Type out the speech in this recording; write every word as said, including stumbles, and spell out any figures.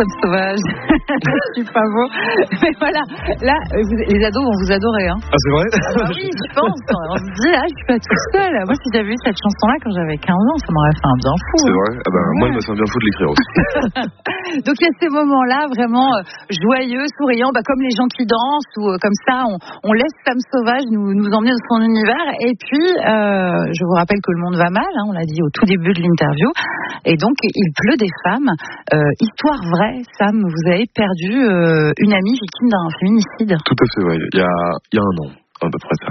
Sam Sauvage. Je suis pas beau. Mais voilà, là, vous, les ados vont vous adorer. Hein. Ah, c'est vrai? Ah bah oui, je pense. On se dit, ah, je suis pas toute seule. Moi, si j'avais eu cette chanson-là quand j'avais quinze ans, ça m'aurait fait un bien fou. C'est hein. vrai? Ah bah, ouais. Moi, il m'a fait un bien fou de l'écrire aussi. Donc, il y a ces moments-là vraiment euh, joyeux, souriants, bah, comme les gens qui dansent ou euh, comme ça, on, on laisse Sam Sauvage nous, nous emmener dans son univers. Et puis, euh, je vous rappelle que le monde va mal, hein, on l'a dit au tout début de l'interview. Et donc, il pleut des femmes. Euh, histoire vraie, Sam, vous avez perdu euh, une amie victime d'un féminicide. Tout à fait, ouais. Il y a, il y a un an, à peu près ça.